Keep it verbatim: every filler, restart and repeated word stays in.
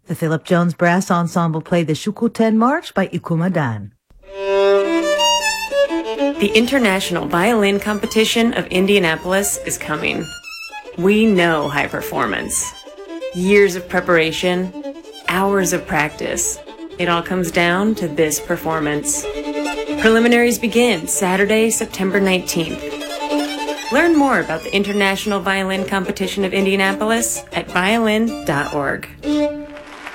The Philip Jones Brass Ensemble played the Shukuten March by Ikumadan. The International Violin Competition of Indianapolis is coming. We know high performance. Years of preparation, hours of practice. It all comes down to this performance. Preliminaries begin Saturday, September nineteenth. Learn more about the International Violin Competition of Indianapolis at violin dot org.